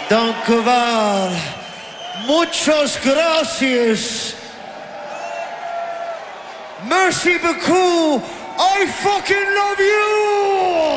Dankoval. Muchas gracias. Merci beaucoup. I fucking love you.